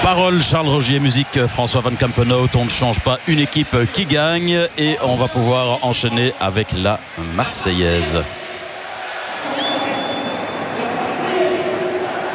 Parole Charles Rogier, musique François Van Campenhout. On ne change pas une équipe qui gagne et on va pouvoir enchaîner avec la Marseillaise.